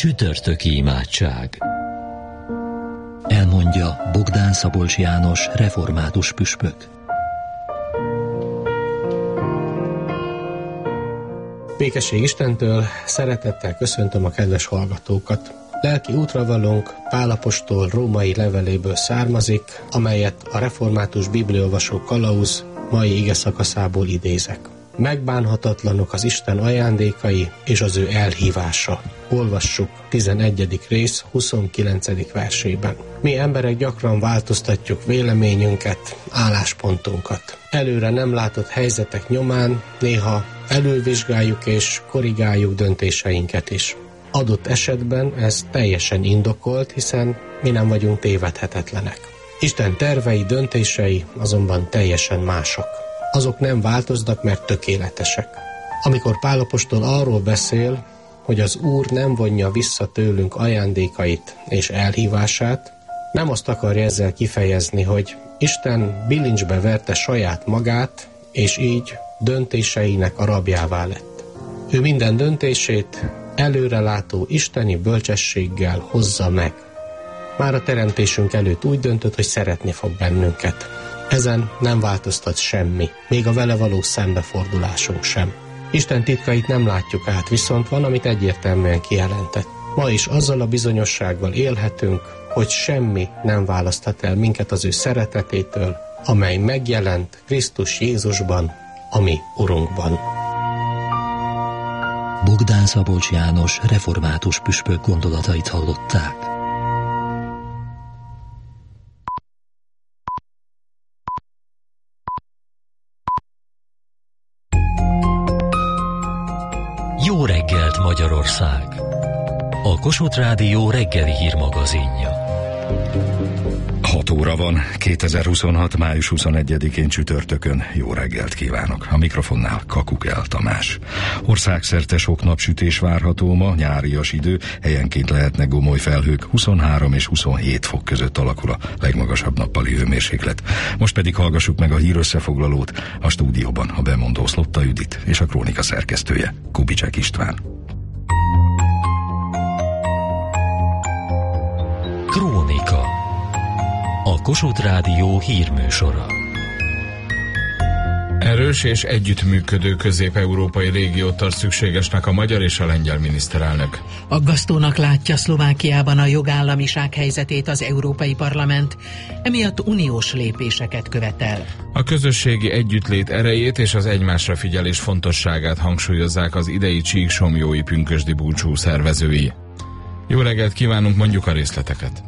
Csütörtöki imádság. Elmondja Bogdán Szabolcs János, református püspök. Békesség Istentől, szeretettel köszöntöm a kedves hallgatókat. Lelki útravalónk Pál apostol római leveléből származik, amelyet a református bibliaolvasó kalauz mai ige szakaszából idézek. Megbánhatatlanok az Isten ajándékai és az ő elhívása. Olvassuk 11. rész 29. versében. Mi emberek gyakran változtatjuk véleményünket, álláspontunkat. Előre nem látott helyzetek nyomán néha elővizsgáljuk és korrigáljuk döntéseinket is. Adott esetben ez teljesen indokolt, hiszen mi nem vagyunk tévedhetetlenek. Isten tervei, döntései azonban teljesen mások. Azok nem változnak, mert tökéletesek. Amikor Pál apostol arról beszél, hogy az Úr nem vonja vissza tőlünk ajándékait és elhívását, nem azt akarja ezzel kifejezni, hogy Isten bilincsbe verte saját magát, és így döntéseinek a rabjává lett. Ő minden döntését előrelátó isteni bölcsességgel hozza meg. Már a teremtésünk előtt úgy döntött, hogy szeretni fog bennünket. Ezen nem változtat semmi, még a vele való szembefordulásunk sem. Isten titkait nem látjuk át, viszont van, amit egyértelműen kijelentett. Ma is azzal a bizonyossággal élhetünk, hogy semmi nem választhat el minket az ő szeretetétől, amely megjelent Krisztus Jézusban, a mi Urunkban. Bogdán Szabolcs János, református püspök gondolatait hallották. Jó reggelt, Magyarország! A Kossuth Rádió reggeli hírmagazinja. 6 óra van, 2026. május 21-én csütörtökön. Jó reggelt kívánok! A mikrofonnál Kakukel Tamás. Országszerte sok napsütés várható ma, nyárias idő, helyenként lehetnek gomoly felhők, 23 és 27 fok között alakul a legmagasabb nappali hőmérséklet. Most pedig hallgassuk meg a hírösszefoglalót, a stúdióban a bemondó Szlotta Judit és a krónika szerkesztője Kubicsek István. Krónika. A Kossuth Rádió hírműsora. Erős és együttműködő közép-európai régiót tart szükségesnek a magyar és a lengyel miniszterelnök. Aggasztónak látja Szlovákiában a jogállamiság helyzetét az Európai Parlament, emiatt uniós lépéseket követel. A közösségi együttlét erejét és az egymásra figyelés fontosságát hangsúlyozzák az idei csíksomjói pünkösdi búcsú szervezői. Jó reggelt kívánunk, mondjuk a részleteket.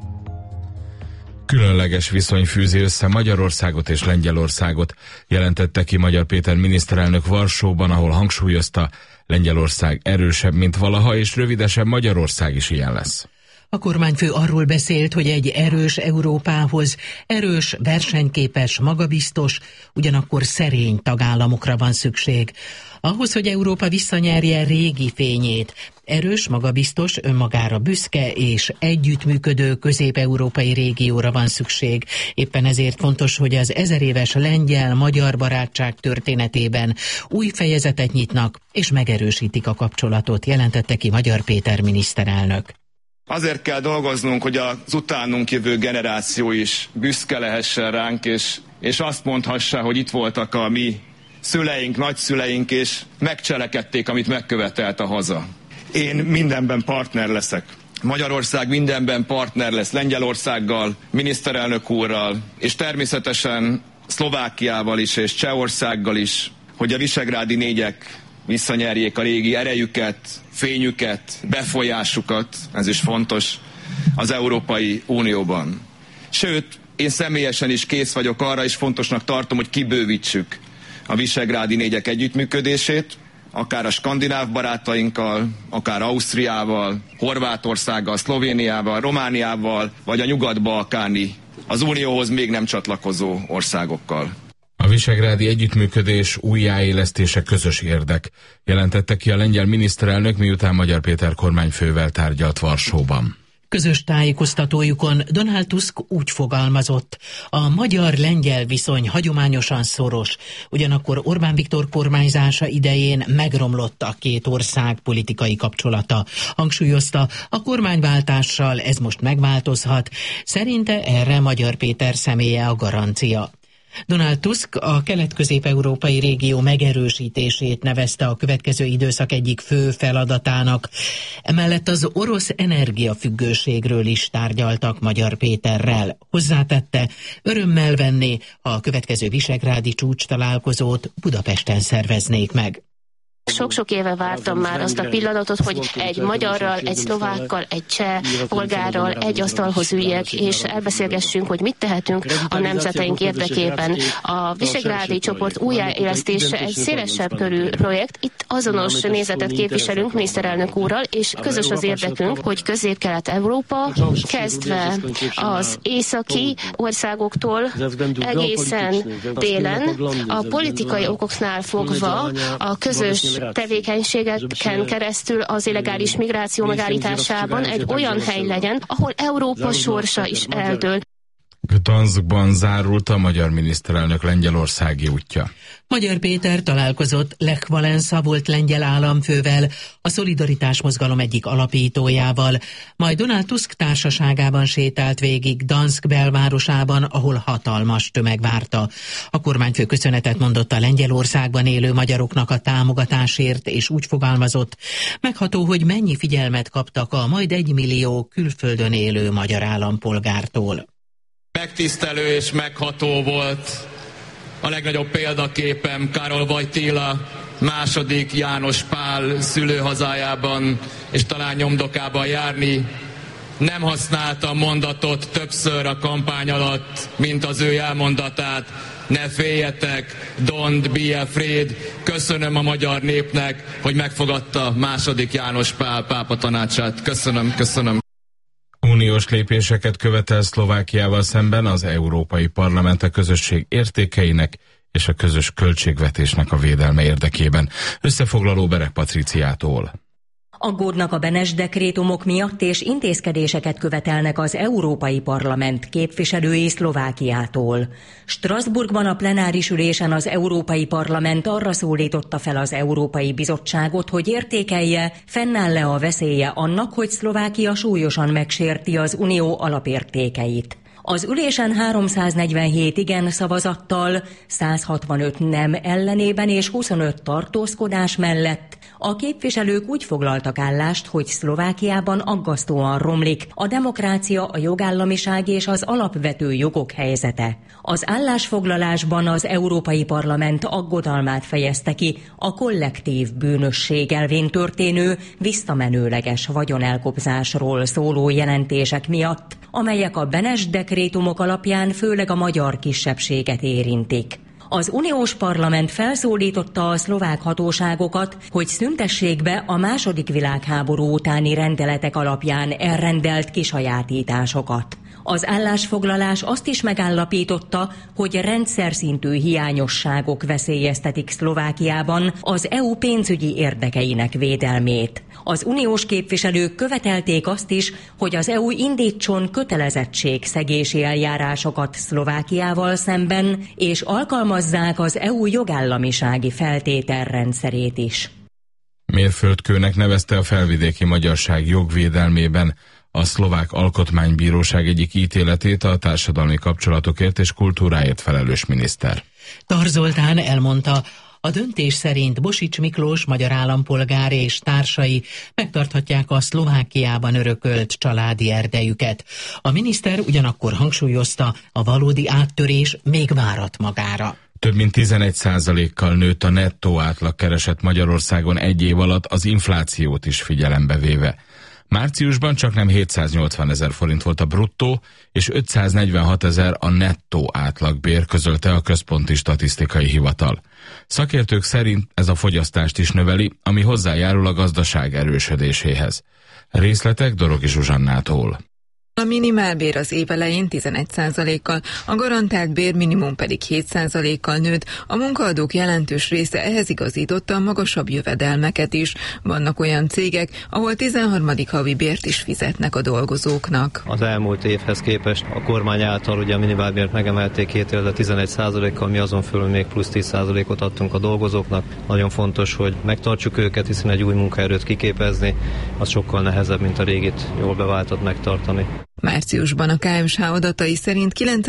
Különleges viszony fűzi össze Magyarországot és Lengyelországot, jelentette ki Magyar Péter miniszterelnök Varsóban, ahol hangsúlyozta, Lengyelország erősebb, mint valaha, és rövidesen Magyarország is ilyen lesz. A kormányfő arról beszélt, hogy egy erős Európához erős, versenyképes, magabiztos, ugyanakkor szerény tagállamokra van szükség. Ahhoz, hogy Európa visszanyerje régi fényét, erős, magabiztos, önmagára büszke és együttműködő közép-európai régióra van szükség. Éppen ezért fontos, hogy az 1000 éves lengyel-magyar barátság történetében új fejezetet nyitnak és megerősítik a kapcsolatot, jelentette ki Magyar Péter miniszterelnök. Azért kell dolgoznunk, hogy az utánunk jövő generáció is büszke lehessen ránk, és azt mondhassa, hogy itt voltak a mi szüleink, nagyszüleink, és megcselekedték, amit megkövetelt a haza. Én mindenben partner leszek. Magyarország mindenben partner lesz Lengyelországgal, miniszterelnök úrral, és természetesen Szlovákiával is, és Csehországgal is, hogy a visegrádi négyek visszanyerjék a régi erejüket, fényüket, befolyásukat, ez is fontos, az Európai Unióban. Sőt, én személyesen is kész vagyok arra, és fontosnak tartom, hogy kibővítsük a visegrádi négyek együttműködését, akár a skandináv barátainkkal, akár Ausztriával, Horvátországgal, Szlovéniával, Romániával, vagy a nyugat-balkáni, az Unióhoz még nem csatlakozó országokkal. A visegrádi együttműködés újjáélesztése közös érdek, jelentette ki a lengyel miniszterelnök, miután Magyar Péter kormányfővel tárgyalt Varsóban. Közös tájékoztatójukon Donald Tusk úgy fogalmazott: a magyar-lengyel viszony hagyományosan szoros, ugyanakkor Orbán Viktor kormányzása idején megromlott a két ország politikai kapcsolata. Hangsúlyozta, a kormányváltással ez most megváltozhat, szerinte erre Magyar Péter személye a garancia. Donald Tusk a kelet-közép-európai régió megerősítését nevezte a következő időszak egyik fő feladatának. Emellett az orosz energiafüggőségről is tárgyaltak Magyar Péterrel. Hozzátette, örömmel venné, ha a következő visegrádi csúcstalálkozót Budapesten szerveznék meg. Sok-sok éve vártam már azt a pillanatot, hogy egy magyarral, egy szlovákkal, egy cseh polgárral egy asztalhoz üljek, és elbeszélgessünk, hogy mit tehetünk a nemzeteink érdekében. A visegrádi csoport újjáélesztése egy szélesebb körű projekt. Itt azonos nézetet képviselünk miniszterelnök úrral, és közös az érdekünk, hogy Közép-Kelet-Európa, kezdve az északi országoktól egészen délen, a politikai okoknál fogva a közös tevékenységeken keresztül az illegális migráció megállításában egy olyan hely legyen, ahol Európa sorsa is eldől. Gdanskban zárult a magyar miniszterelnök lengyelországi útja. Magyar Péter találkozott Lech Walesa volt lengyel államfővel, a Szolidaritás mozgalom egyik alapítójával, majd Donald Tusk társaságában sétált végig Gdansk belvárosában, ahol hatalmas tömeg várta. A kormányfő köszönetet mondott a Lengyelországban élő magyaroknak a támogatásért, és úgy fogalmazott, megható, hogy mennyi figyelmet kaptak a majd 1 millió külföldön élő magyar állampolgártól. Megtisztelő és megható volt a legnagyobb példaképem Károly Wojtyla második János Pál szülőhazájában és talán nyomdokában járni. Nem használta mondatot többször a kampány alatt, mint az ő elmondatát. Ne féljetek, don't be afraid. Köszönöm a magyar népnek, hogy megfogadta második János Pál pápa tanácsát. Köszönöm. Uniós lépéseket követel Szlovákiával szemben az Európai Parlament a közösség értékeinek és a közös költségvetésnek a védelme érdekében. Összefoglaló Berek Patriciától. Aggódnak a Beneš dekrétumok miatt, és intézkedéseket követelnek az Európai Parlament képviselői Szlovákiától. Strasbourgban a plenáris ülésen az Európai Parlament arra szólította fel az Európai Bizottságot, hogy értékelje, fennáll-e a veszélye annak, hogy Szlovákia súlyosan megsérti az unió alapértékeit. Az ülésen 347 igen szavazattal, 165 nem ellenében és 25 tartózkodás mellett a képviselők úgy foglaltak állást, hogy Szlovákiában aggasztóan romlik a demokrácia, a jogállamiság és az alapvető jogok helyzete. Az állásfoglalásban az Európai Parlament aggodalmát fejezte ki a kollektív bűnösség elvén történő, visszamenőleges vagyonelkobzásról szóló jelentések miatt, amelyek a Beneš dekrétumok alapján főleg a magyar kisebbséget érintik. Az uniós parlament felszólította a szlovák hatóságokat, hogy szüntessék be a II. Világháború utáni rendeletek alapján elrendelt kisajátításokat. Az állásfoglalás azt is megállapította, hogy rendszerszintű hiányosságok veszélyeztetik Szlovákiában az EU pénzügyi érdekeinek védelmét. Az uniós képviselők követelték azt is, hogy az EU indítson kötelezettségszegési eljárásokat Szlovákiával szemben, és alkalmazzák az EU jogállamisági feltételrendszerét is. Mérföldkőnek nevezte a felvidéki magyarság jogvédelmében a szlovák alkotmánybíróság egyik ítéletét a társadalmi kapcsolatokért és kultúráért felelős miniszter. Tar Zoltán elmondta, a döntés szerint Bosics Miklós magyar állampolgár és társai megtarthatják a Szlovákiában örökölt családi erdejüket. A miniszter ugyanakkor hangsúlyozta, a valódi áttörés még várat magára. Több mint 11%-kal nőtt a nettó átlagkereset Magyarországon egy év alatt, az inflációt is figyelembe véve. Márciusban csaknem 780 000 forint volt a bruttó, és 546 000 a nettó átlagbér, közölte a Központi Statisztikai Hivatal. Szakértők szerint ez a fogyasztást is növeli, ami hozzájárul a gazdaság erősödéséhez. Részletek Dorogi Zsuzsannától. A minimálbér az év elején 11%-kal, a garantált bérminimum pedig 7%-kal nőtt. A munkaadók jelentős része ehhez igazította a magasabb jövedelmeket is. Vannak olyan cégek, ahol 13. havi bért is fizetnek a dolgozóknak. Az elmúlt évhez képest a kormány által ugye a minimálbért megemelték 2 évre 11%-kal, mi azon fölül még plusz 10%-ot adtunk a dolgozóknak. Nagyon fontos, hogy megtartsuk őket, hiszen egy új munkaerőt kiképezni, az sokkal nehezebb, mint a régit jól beváltat megtartani. Márciusban a KMH adatai szerint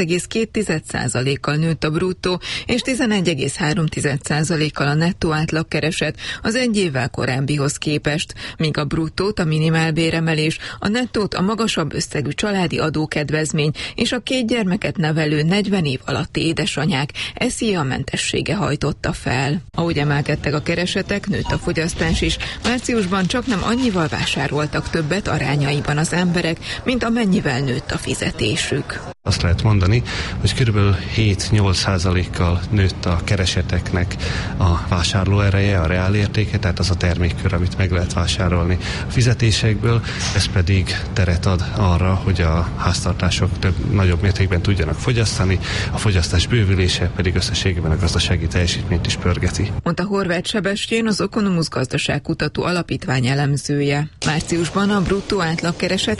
9,2%-kal nőtt a bruttó és 11,3%-kal a nettó átlagkereset az egy évvel korábbihoz képest, míg a bruttót a minimálbéremelés, a nettót a magasabb összegű családi adókedvezmény és a 2 gyermeket nevelő 40 év alatti édesanyák SZIA mentessége hajtotta fel. Ahogy emelkedtek a keresetek, nőtt a fogyasztás is. Márciusban csaknem annyival vásároltak többet arányaiban az emberek, mint amennyivel nőtt a fizetésük. Azt lehet mondani, hogy kb. 7-8%-kal nőtt a kereseteknek a vásárlóereje, a reálértéke, tehát az a termékkör, amit meg lehet vásárolni a fizetésekből, ez pedig teret ad arra, hogy a háztartások nagyobb mértékben tudjanak fogyasztani, a fogyasztás bővülése pedig összességében a gazdasági teljesítményt is pörgeti. Mondta Horváth Sebestyén, az Ökonomusz gazdaságkutató alapítvány elemzője. Márciusban a bruttó átlagkereset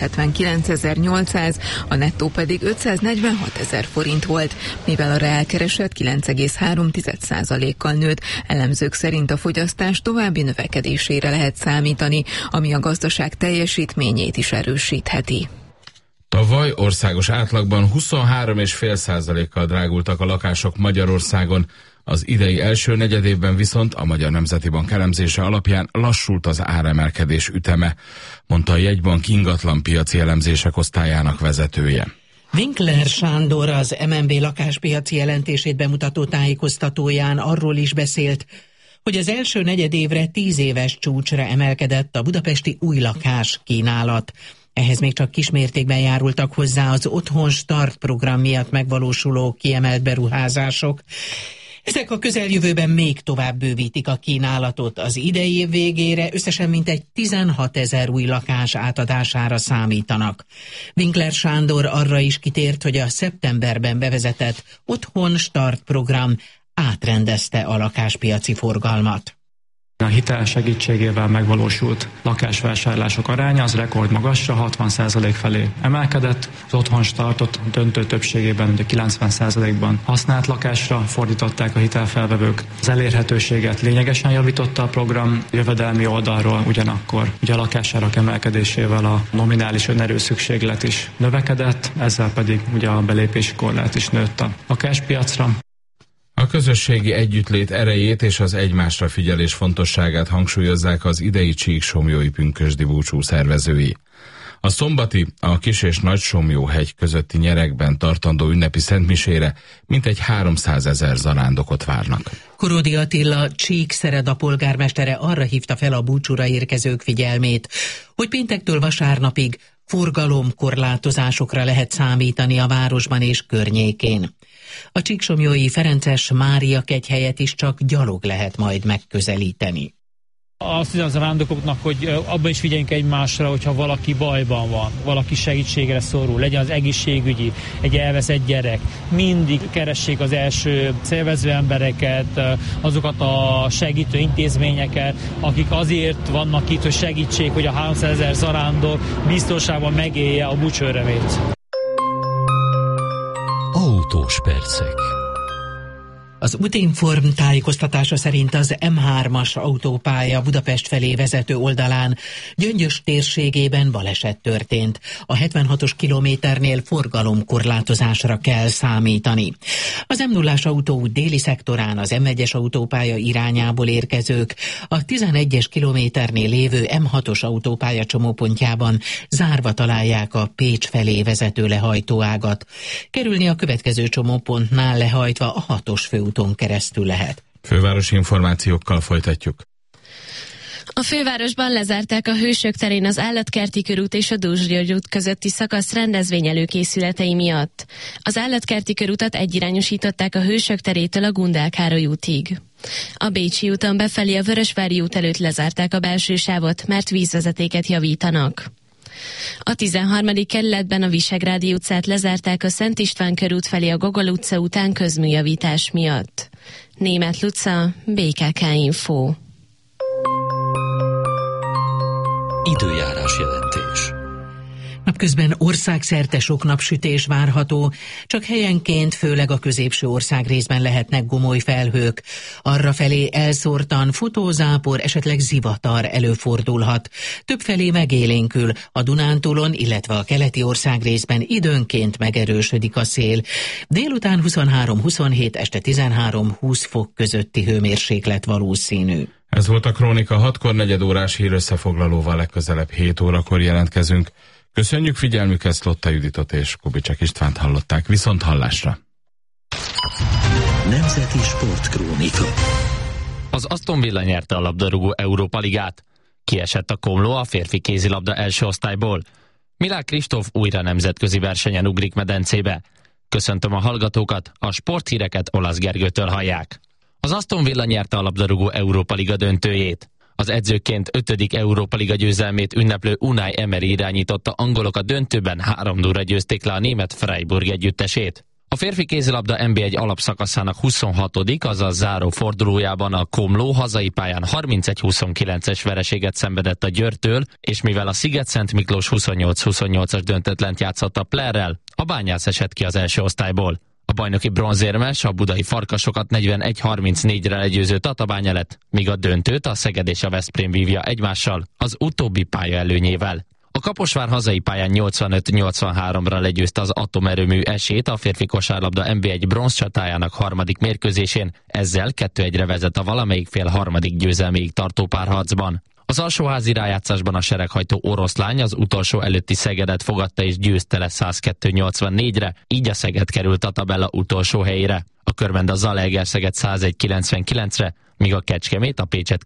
779.800, a nettó pedig 546.000 forint volt, mivel a reálkereset 9,3%-kal nőtt. Elemzők szerint a fogyasztás további növekedésére lehet számítani, ami a gazdaság teljesítményét is erősítheti. Tavaly országos átlagban 23,5%-kal drágultak a lakások Magyarországon. Az idei első negyedévben viszont a Magyar Nemzeti Bank elemzése alapján lassult az áremelkedés üteme, mondta a jegybank ingatlanpiaci elemzések osztályának vezetője. Winkler Sándor az MNB lakáspiaci jelentését bemutató tájékoztatóján arról is beszélt, hogy az első negyedévre 10 éves csúcsra emelkedett a budapesti új lakás kínálat. Ehhez még csak kismértékben járultak hozzá az Otthon Start program miatt megvalósuló kiemelt beruházások. Ezek a közeljövőben még tovább bővítik a kínálatot. Az idei év végére összesen mintegy 16 000 új lakás átadására számítanak. Winkler Sándor arra is kitért, hogy a szeptemberben bevezetett Otthon Start program átrendezte a lakáspiaci forgalmat. A hitel segítségével megvalósult lakásvásárlások aránya az rekordmagasra 60% felé emelkedett. Az Otthon Startot döntő többségében, ugye 90%-ban használt lakásra fordították a hitelfelvevők. Az elérhetőséget lényegesen javította a program, jövedelmi oldalról ugyanakkor ugye a lakásárak emelkedésével a nominális önerőszükséglet is növekedett, ezzel pedig ugye a belépési korlát is nőtt a lakáspiacra. A közösségi együttlét erejét és az egymásra figyelés fontosságát hangsúlyozzák az idei Csíksomlyói pünkösdi búcsú szervezői. A szombati, a Kis- és Nagy-Somlyó-hegy közötti nyerekben tartandó ünnepi szentmisére mintegy 300 000 zarándokot várnak. Korodi Attila Csíkszereda polgármestere arra hívta fel a búcsúra érkezők figyelmét, hogy péntektől vasárnapig forgalomkorlátozásokra lehet számítani a városban és környékén. A csíksomlyói Ferences Mária kegyhelyet is csak gyalog lehet majd megközelíteni. Azt hiszem az arándokoknak, hogy abban is figyeljünk egymásra, hogyha valaki bajban van, valaki segítségre szorul, legyen az egészségügyi, egy elveszett gyerek. Mindig keressék az első szervező embereket, azokat a segítő intézményeket, akik azért vannak itt, hogy segítsék, hogy a 300 000 zarándok biztonságban megélje a búcsúörömét. Autós percek. Az Utinform tájékoztatása szerint az M3-as autópálya Budapest felé vezető oldalán Gyöngyös térségében baleset történt. A 76-os kilométernél forgalomkorlátozásra kell számítani. Az M0-as autóút déli szektorán az M1-es autópálya irányából érkezők a 11-es kilométernél lévő M6-os autópálya csomópontjában zárva találják a Pécs felé vezető lehajtóágat. Kerülni a következő csomópontnál lehajtva a 6-os főúton keresztül lehet. Fővárosi információkkal folytatjuk. A fővárosban lezárták a Hősök terén az Állatkerti körút és a Dózs-György út közötti szakasz rendezvény előkészületei miatt. Az Állatkerti körutat egyirányosították a Hősök terétől a Gundel Károly útig. A Bécsi úton befelé a Vörösvári út előtt lezárták a belső sávot, mert vízvezetéket javítanak. A 13. kerületben a Visegrádi utcát lezárták a Szent István körút felé a Gogol utca után közműjavítás miatt. Németh Luca, BKK Info. Időjárás jelentés. Napközben országszerte sok napsütés várható, csak helyenként, főleg a középső országrészben lehetnek gomoly felhők. Arrafelé elszórtan futózápor, esetleg zivatar előfordulhat. Többfelé megélénkül, a Dunántúlon, illetve a keleti országrészben időnként megerősödik a szél. Délután 23-27, este 13-20 fok közötti hőmérséklet valószínű. Ez volt a Krónika 6-kor 4 órás hírösszefoglalóval, legközelebb 7 órakor jelentkezünk. Köszönjük figyelmüket, Szlotta Juditot és Kubicek Istvánt hallották. Viszont hallásra! Nemzeti Sportkrónika. Az Aston Villa nyerte a labdarúgó Európa Ligát. Kiesett a Komló a férfi kézilabda első osztályból. Milák Kristóf újra nemzetközi versenyen ugrik medencébe. Köszöntöm a hallgatókat, a sporthíreket Olasz Gergőtől hallják. Az Aston Villa nyerte a labdarúgó Európa Liga döntőjét. Az edzőként 5. Európa Liga győzelmét ünneplő Unai Emery irányította angolok a döntőben 3-0-ra győzték le a német Freiburg együttesét. A férfi kézilabda NB1 alapszakaszának 26., azaz záró fordulójában a Komló hazai pályán 31-29-es vereséget szenvedett a Győrtől, és mivel a Sziget-Szent Miklós 28-28-as döntetlent játszott a Plerrel, a Bányász esett ki az első osztályból. A bajnoki bronzérmes a budai Farkasokat 41-34-re legyőző Tatabánya lett, míg a döntőt a Szeged és a Veszprém vívja egymással, az utóbbi pálya előnyével. A Kaposvár hazai pályán 85-83-ra legyőzte az atomerőmű Esét a férfi kosárlabda NB1 bronzcsatájának harmadik mérkőzésén, ezzel 2-1-re vezet a valamelyik fél harmadik győzelméig tartó párharcban. Az alsóházi rájátszásban a sereghajtó Oroszlány az utolsó előtti Szegedet fogadta és győzte le 102-84-re, így a Szeged került a tabella utolsó helyére. A körben a Zalaegerszeged 101-99-re, míg a Kecskemét a Pécset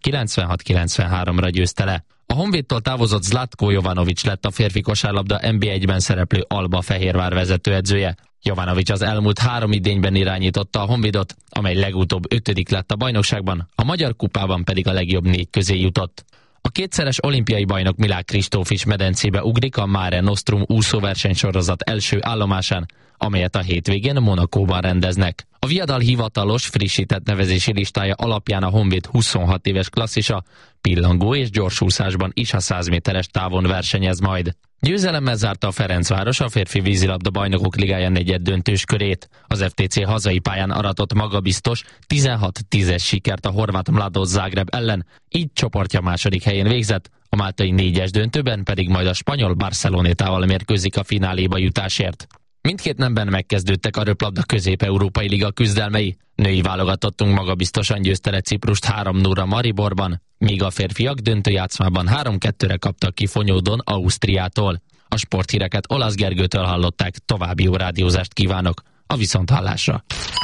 96-93-ra győzte le. A Honvédtól távozott Zlatko Jovanović lett a férfi kosárlabda NB1-ben szereplő Alba Fehérvár vezetőedzője. Jovanović az elmúlt 3 idényben irányította a Honvédot, amely legutóbb 5. lett a bajnokságban, a Magyar Kupában pedig a legjobb 4 közé jutott. A kétszeres olimpiai bajnok Milák Kristóf is medencébe ugrik a Mare Nostrum úszóversenysorozat első állomásán, amelyet a hétvégén Monacóban rendeznek. A Viadal hivatalos, frissített nevezési listája alapján a Honvéd 26 éves klasszisa pillangó és gyorsúszásban is a 100 méteres távon versenyez majd. Győzelemmel zárta a Ferencváros a férfi vízilabda bajnokok ligája negyeddöntős körét. Az FTC hazai pályán aratott magabiztos 16-10-es sikert a horvát Mladost Zágráb ellen, így csoportja második helyén végzett, a máltai 4-es döntőben pedig majd a spanyol Barcelonetával mérkőzik a fináléba jutásért. Mindkét nemben megkezdődtek a röplabda közép-európai liga küzdelmei. Női válogatottunk magabiztosan győzte le Ciprust 3-0-ra Mariborban, míg a férfiak döntőjátszmában 3-2-re kaptak ki Fonyódon Ausztriától. A sporthíreket Olasz Gergőtől hallották, további jó rádiózást kívánok, a viszonthallásra.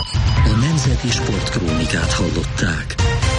A Nemzeti Sportkrónikát hallották.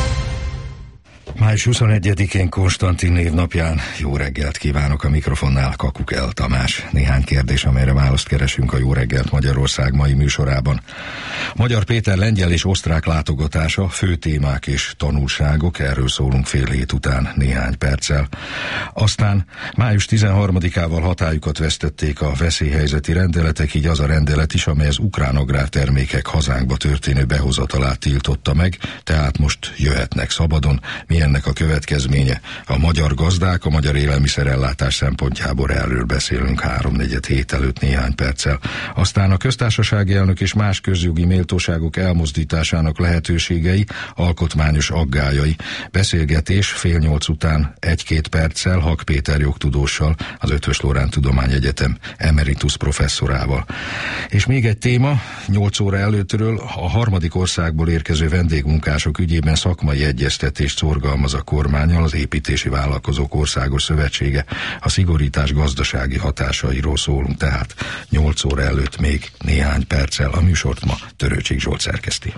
Május 21-én Konstantin névnapján jó reggelt kívánok, a mikrofonnál Kakukel Tamás. Néhány kérdés, amelyre választ keresünk a Jó reggelt Magyarország mai műsorában. Magyar Péter lengyel és osztrák látogatása, fő témák és tanulságok, erről szólunk fél hét után néhány perccel. Aztán május 13-ával hatályukat vesztették a veszélyhelyzeti rendeletek, így az a rendelet is, amely az ukrán agrártermékek hazánkba történő behozatalát tiltotta meg, tehát most jöhetnek szabadon. Ennek a következménye? A magyar gazdák, a magyar élelmiszerellátás szempontjából erről beszélünk 3-4 hét előtt néhány perccel. Aztán a köztársasági elnök és más közjogi méltóságok elmozdításának lehetőségei, alkotmányos aggályai. Beszélgetés 7:30 után 1-2 perccel Hak Péter jogtudóssal, az Eötvös Loránd Tudományegyetem emeritus professzorával. És még egy téma, 8 óra előttről a harmadik országból érkező vendégmunkások ügyében szakmai egyeztetést szorgalmaz a kormánnyal az Építési Vállalkozók Országos Szövetsége. A szigorítás gazdasági hatásairól szólunk, tehát 8 óra előtt még néhány perccel. A műsort ma Törőcsik Zsolt szerkeszti.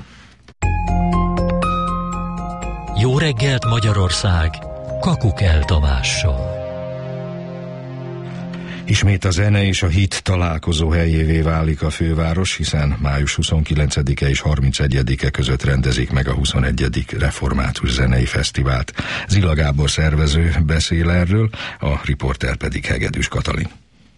Jó reggelt Magyarország, Kakukel Tamással. Ismét a zene és a hit találkozó helyévé válik a főváros, hiszen május 29-e és 31-e között rendezik meg a 21. Református Zenei Fesztivált. Zila Gábor szervező beszél erről, a riporter pedig Hegedűs Katalin.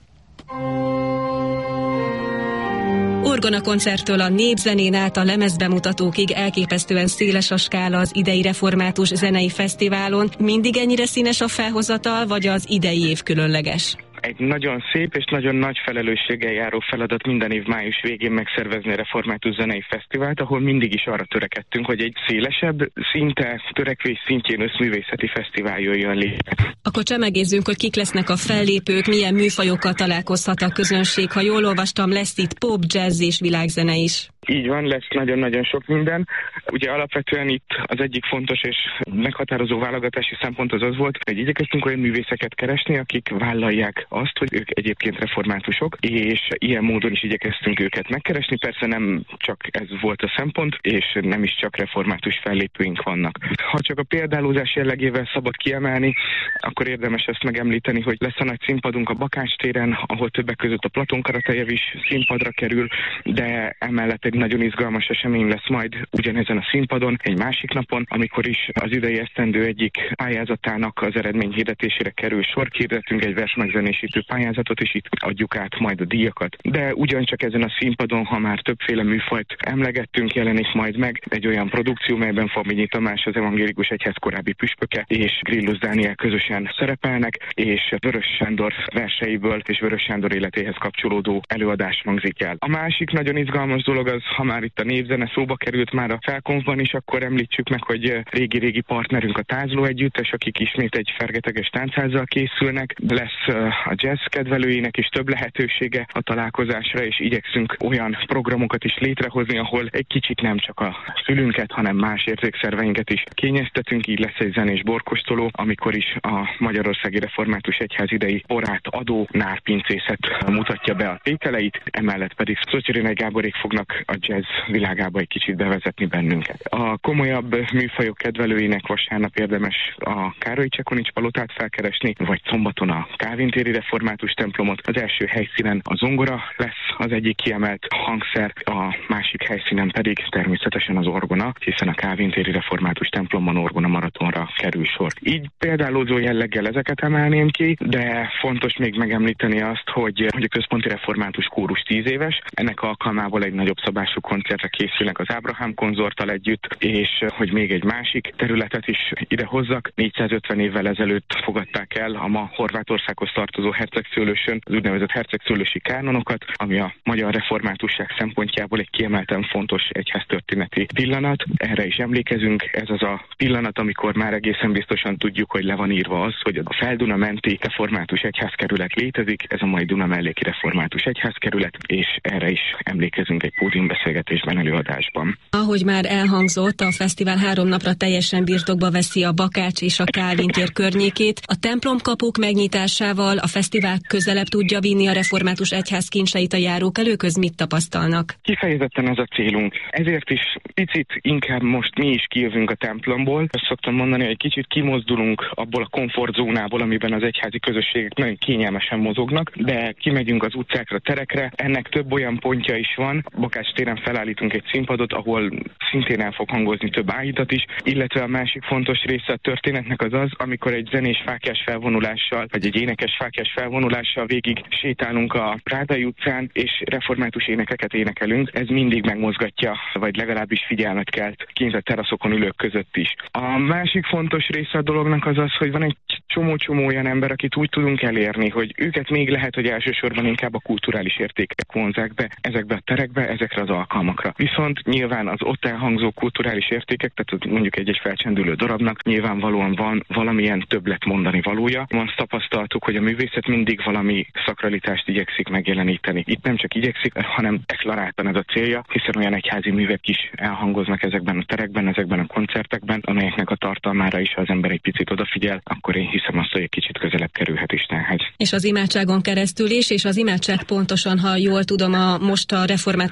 Orgona koncerttől a népzenén át a lemezbemutatókig elképesztően széles a skála az idei Református Zenei Fesztiválon. Mindig ennyire színes a felhozatal, vagy az idei év különleges? Egy nagyon szép és nagyon nagy felelősséggel járó feladat minden év május végén megszervezni a Református Zenei Fesztivált, ahol mindig is arra törekedtünk, hogy egy szélesebb szinte, törekvés szintjén összművészeti fesztivál jöjjön létre. Akkor csemegézzünk, hogy kik lesznek a fellépők, milyen műfajokkal találkozhat a közönség. Ha jól olvastam, lesz itt pop, jazz és világzene is. Így van, lesz nagyon-nagyon sok minden. Ugye alapvetően itt az egyik fontos és meghatározó válogatási szempont az volt, hogy igyekeztünk olyan művészeket keresni, akik vállalják azt, hogy ők egyébként reformátusok, és ilyen módon is igyekeztünk őket megkeresni. Persze nem csak ez volt a szempont, és nem is csak református fellépőink vannak. Ha csak a példálózás jellegével szabad kiemelni, akkor érdemes ezt megemlíteni, hogy lesz a nagy színpadunk a Bakács téren, ahol többek között a Platon Karatejev is színpadra kerül, de emellett egy nagyon izgalmas esemény lesz majd ugyanezen a színpadon, egy másik napon, amikor is az idei esztendő egyik pályázatának az eredményhirdetésére kerül sor. Hirdetünk egy versmegzenésítő pályázatot, és itt adjuk át majd a díjakat. De ugyancsak ezen a színpadon, ha már többféle műfajt emlegettünk, jelenik majd meg egy olyan produkció, melyben Faményi Tamás, az Evangélikus Egyház korábbi püspöke, és Grillus Dániel közösen szerepelnek, és Vörös Sándor verseiből és Vörös Sándor életéhez kapcsolódó előadás hangzik el. A másik nagyon izgalmas dolog az, ha már itt a népzene szóba került már a felkonfban is, akkor említsük meg, hogy régi partnerünk a Tázló Együttes, akik ismét egy fergeteges táncházzal készülnek. Lesz a jazz kedvelőinek is több lehetősége a találkozásra, és igyekszünk olyan programokat is létrehozni, ahol egy kicsit nem csak a fülünket, hanem más érzékszerveinket is kényeztetünk. Így lesz egy zenés borkóstoló, amikor is a Magyarországi Református Egyház idei porát adó nárpincészet mutatja be a tételeit, emellett pedig Szotyirénai Gáborék fognak a jazz világába egy kicsit bevezetni bennünket. A komolyabb műfajok kedvelőinek vasárnap érdemes a Károly Csekonics palotát felkeresni, vagy szombaton a Kálvin-téri református templomot. Az első helyszínen a zongora lesz az egyik kiemelt hangszer, a másik helyszínen pedig természetesen az orgona, hiszen a Kálvin-téri református templomban orgona maratonra kerül sor. Így példálózó jelleggel ezeket emelném ki, de fontos még megemlíteni azt, hogy a Központi Református Kórus 10 éves, ennek alkalmából egy nagyobb szabású koncertre készülnek az Ábrahám konzorttal együtt, és hogy még egy másik területet is ide hozzak. 450 évvel ezelőtt fogadták el a ma Horvátországhoz tartozó Hercegszőlősön az úgynevezett hercegszőlősi kánonokat, ami a magyar reformátusság szempontjából egy kiemelten fontos egyháztörténeti pillanat. Erre is emlékezünk, ez az a pillanat, amikor már egészen biztosan tudjuk, hogy le van írva az, hogy a Felduna-menti református egyházkerület létezik, ez a mai Dunamelléki református egyházkerület, és erre is emlékezünk egy pódiumbeszélgetésben, előadásban. Ahogy már elhangzott, a fesztivál 3 napra teljesen birtokba veszi a Bakács és a Kálvin tér környékét. A templomkapuk megnyitásával a fesztivál közelebb tudja vinni a református egyház kincseit a járókelőkhöz. Mit tapasztalnak? Kifejezetten ez a célunk. Ezért is picit inkább most mi is kijövünk a templomból. Azt szoktam mondani, hogy egy kicsit kimozdulunk abból a komfortzónából, amiben az egyházi közösségek nagyon kényelmesen mozognak, de kimegyünk az utcákra, terekre. Ennek több olyan pontja is van. Bakács téren felállítunk egy színpadot, ahol szintén el fog hangozni több áhítat is, illetve a másik fontos része a történetnek az, amikor egy zenés fáklyás felvonulással, vagy egy énekes fáklyás felvonulással végig sétálunk a Prádai utcán, és református énekeket énekelünk. Ez mindig megmozgatja, vagy legalábbis figyelmet kelt kint a teraszokon ülők között is. A másik fontos része a dolognak az, hogy van egy csomó olyan ember, akit úgy tudunk elérni, hogy őket még lehet, hogy elsősorban inkább a kulturális értékek vonzák be ezekbe a terekbe, ezekre az alkalmakra. Viszont nyilván az ott elhangzó kulturális értékek, tehát mondjuk egy felcsendülő darabnak nyilvánvalóan van valamilyen többlet mondani valója. Azt tapasztaltuk, hogy a művészet mindig valami szakralitást igyekszik megjeleníteni. Itt nem csak igyekszik, hanem deklaráltan ez a célja, hiszen olyan egyházi művek is elhangoznak ezekben a terekben, ezekben a koncertekben, amelyeknek a tartalmára is, ha az ember egy picit odafigyel, akkor én hiszem azt, hogy egy kicsit közelebb kerülhet Istenhez. És az imádságon keresztül is, és az imádság pontosan, ha jól tudom, most a református egyház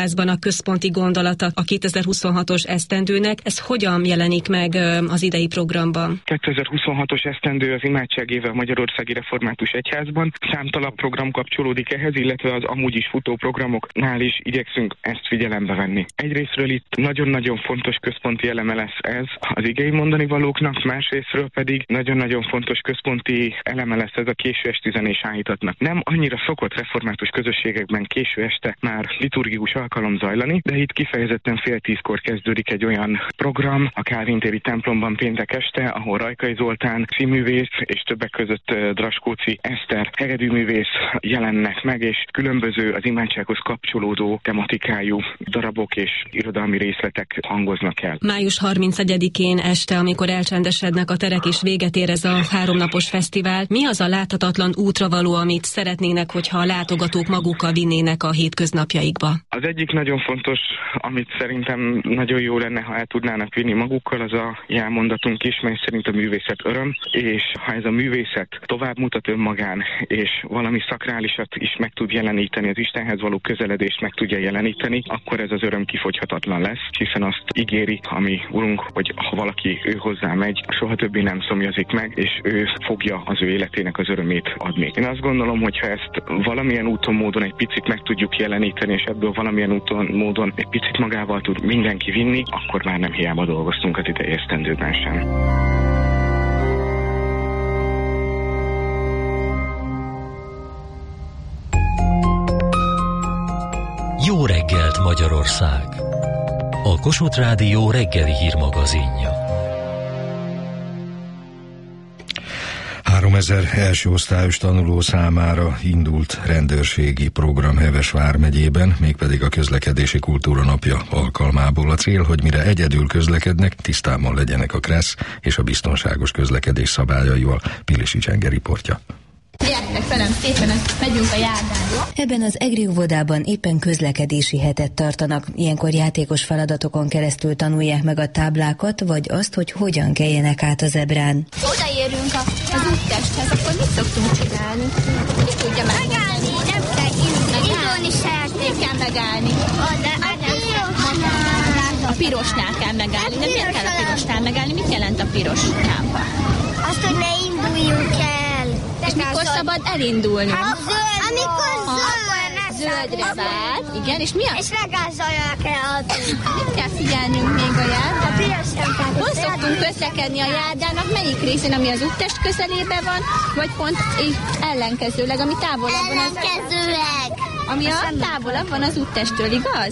egyházban a központi gondolata a 2026-os esztendőnek. Ez hogyan jelenik meg az idei programban? 2026-os esztendő az imádságéve a Magyarországi Református Egyházban. Számtalan program kapcsolódik ehhez, illetve az amúgy is futó programoknál is igyekszünk ezt figyelembe venni. Egyrészről itt nagyon-nagyon fontos központi eleme lesz ez az igei mondani valóknak, másrészről pedig nagyon-nagyon fontos központi eleme lesz ez a késő esti zenés áhítatnak. Nem annyira szokott református közösségekben késő este már liturgikus alkalom zajlani, de itt kifejezetten 9:30 kezdődik egy olyan program a Kálvin téri templomban péntek este, ahol Rajkai Zoltán színművész és többek között Draskóci Eszter hegedűművész jelennek meg, és különböző az imádsághoz kapcsolódó tematikájú darabok és irodalmi részletek hangoznak el. Május 31-én este, amikor elcsendesednek a terek és véget ér ez a 3 napos fesztivál, mi az a láthatatlan útravaló, amit szeretnének, hogyha a látogatók magukkal vinnének a hétköznapjaikba? Az egyik nagyon fontos, amit szerintem nagyon jó lenne, ha el tudnának vinni magukkal, az a jelmondatunk is, mely szerint a művészet öröm, és ha ez a művészet tovább mutat önmagán, és valami szakrálisat is meg tud jeleníteni, az Istenhez való közeledést meg tudja jeleníteni, akkor ez az öröm kifogyhatatlan lesz, hiszen azt ígéri a mi Urunk, hogy ha valaki ő hozzá megy, soha többé nem szomjazik meg, és ő fogja az ő életének az örömét adni. Én azt gondolom, hogy ha ezt valamilyen úton, módon egy picit meg tudjuk jeleníteni, és ebből valamilyen úton, módon egy picit magával tud mindenki vinni, akkor már nem hiába dolgoztunk az idei esztendőben sem. Jó reggelt, Magyarország! A Kossuth Rádió reggeli hírmagazinja. 3000 első osztályos tanuló számára indult rendőrségi program Heves vármegyében, mégpedig a közlekedési kultúra napja alkalmából. A cél, hogy mire egyedül közlekednek, tisztában legyenek a KRESZ és a biztonságos közlekedés szabályaival. Pilisi Csenge riportja. Gyertek velem szépen, megyünk a járdán. Ebben az EGRI óvodában éppen közlekedési hetet tartanak. Ilyenkor játékos feladatokon keresztül tanulják meg a táblákat, vagy azt, hogy hogyan keljenek át a zebrán. Odaérünk az úttesthez, akkor mit szoktunk csinálni? Ki tudja megállni? Nem kell indulni se kell megállni. A pirosnál kell megállni. De miért kell a pirosnál megállni? Mit jelent a piros lámpa? Azt, hogy ne induljunk el. És mikor szabad elindulni? Amikor zöldre vált. Igen, és mi a... És megállzolják el adunk. Mit kell figyelnünk még a járdán? Hol szoktunk közlekedni a járdának? Melyik részén, ami az úttest közelében van? Vagy pont ellenkezőleg, ami távolabb van? Ellenkezőleg. Ami a távolabb van az úttesttől, igaz?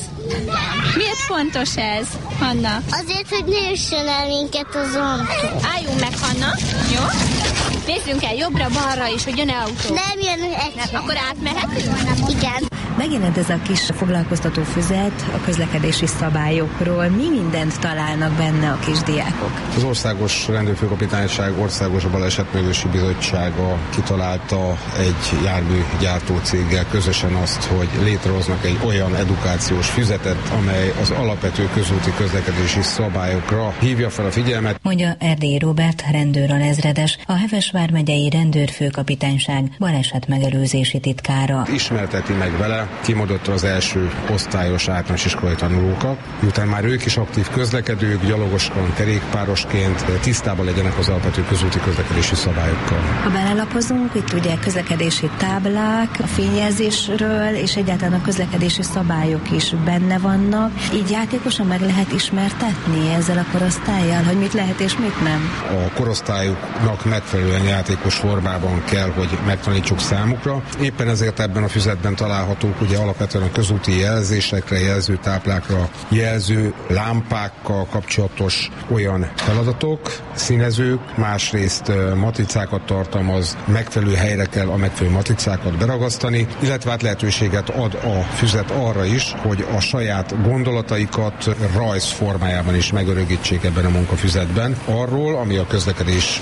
Miért fontos ez, Hanna? Azért, hogy ne üssön el minket az autó. Álljunk meg, Hanna. Jó? Nézzünk el jobbra-balra is, hogy jön-e autó. Nem jön egy. Akkor átmehetünk? Igen. Megjelent ez a kis foglalkoztató füzet a közlekedési szabályokról. Mi mindent találnak benne a kisdiákok? Az Országos Rendőrfőkapitányság Országos Balesetmegőrzési Bizottsága kitalálta egy járműgyártó céggel közösen azt, hogy létrehoznak egy olyan edukációs füzetet, amely az alapvető közúti közlekedési szabályokra hívja fel a figyelmet. Mondja Erdélyi Róbert, rendőralezredes, a Heves vármegyei Rendőrfőkapitányság balesetmegelőzési titkára. Ismerteti meg vele kimondottan az első osztályos általános iskolai tanulókat, miután már ők is aktív közlekedők, gyalogosként, kerékpárosként tisztában legyenek az alapvető közúti közlekedési szabályokkal. Ha belelapozunk, itt ugye közlekedési táblák, a fényjelzésről és egyáltalán a közlekedési szabályok is benne vannak. Így játékosan meg lehet ismertetni ezzel a korosztállyal, hogy mit lehet és mit nem? A korosztályuknak megfelelően játékos formában kell, hogy megtanítsuk számukra. Éppen ezért ebben a füzetben találhatók ugye alapvetően a közúti jelzésekre, jelzőtáblákra, jelző lámpákkal kapcsolatos olyan feladatok, színezők, másrészt matricákat tartalmaz, megfelelő helyre kell a megfelelő matricákat beragasztani, illetve hát lehetőséget ad a füzet arra is, hogy a saját gondolataikat rajz formájában is megörökítsék ebben a munkafüzetben, arról, ami a közlekedés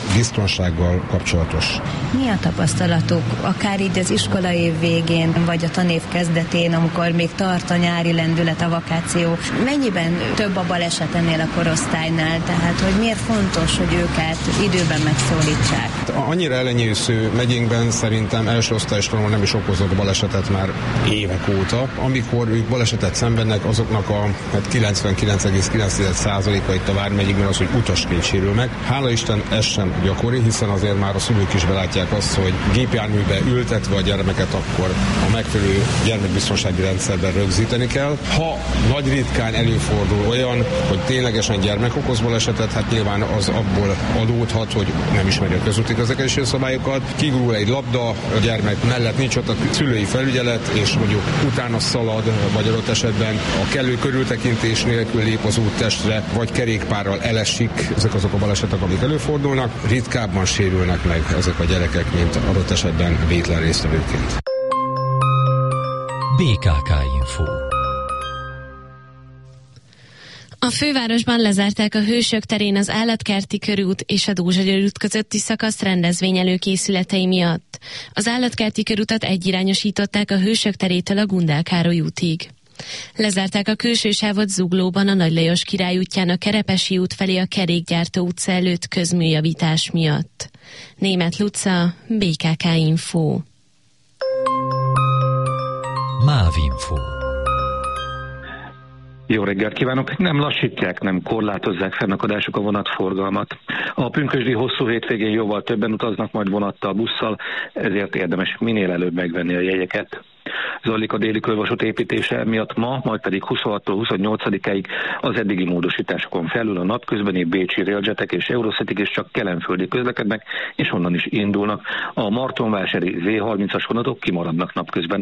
biztonsággal kapcsolatos. Mi a tapasztalatuk, akár így az iskolaév végén, vagy a tanév kezdetén, amikor még tart a nyári lendület, a vakáció. Mennyiben több a baleset ennél a korosztálynál? Tehát, hogy miért fontos, hogy őket időben megszólítsák? Annyira elenyésző megyénkben szerintem első osztályosról nem is okozott balesetet már évek óta. Amikor ők balesetet szenvednek, azoknak a 99,9%-a itt a Vármegyékben az, hogy utasként sérül meg. Hála Isten, ez sem gyakori, hiszen azért már a szülők is belátják azt, hogy gépjárműbe ültetve a gyermeket, akkor a megfelelő gyermekbiztonsági rendszerben rögzíteni kell. Ha nagy ritkán előfordul olyan, hogy ténylegesen gyermek okoz balesetet, hát nyilván az abból adódhat, hogy nem ismeri a közúti közlekedési szabályokat, kigurul egy labda, a gyermek mellett nincs ott a szülői felügyelet, és mondjuk utána szalad, vagy adott esetben a kellő körültekintés nélkül lép az úttestre, vagy kerékpárral elesik, ezek azok a balesetek, amik előfordulnak, ritkábban sérülnek meg ezek a gyerekek, mint adott esetben vétlen résztvevőként. BKK Info. A fővárosban lezárták a Hősök terén az Állatkerti körút és a Dózsa út közötti szakasz rendezvény előkészületei miatt. Az Állatkerti körutat egyirányosították a Hősök terétől a Gundel Károly útig. Lezárták a külső sávot Zuglóban a Nagy Lajos Király útján a Kerepesi út felé a Kerékgyártó utca előtt közműjavítás miatt. Németh Luca, BKK Info. MÁV Info. Jó reggelt kívánok! Nem lassítják, nem korlátozzák fennakadások a vonatforgalmat. A pünkösdi hosszú hétvégén jóval többen utaznak majd vonattal, busszal, ezért érdemes minél előbb megvenni a jegyeket. Zajlik a déli körvasút építése miatt ma, majd pedig 26-tól 28-ig az eddigi módosításokon felül a napközbeni bécsi railjetek és Eurocityk is csak kelenföldi közlekednek, és onnan is indulnak. A martonvásári Z30-as vonatok kimaradnak napközben.